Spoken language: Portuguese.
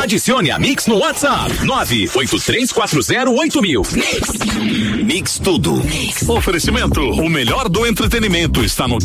Adicione a Mix no WhatsApp 983408000. Mix tudo. Oferecimento, o melhor do entretenimento está no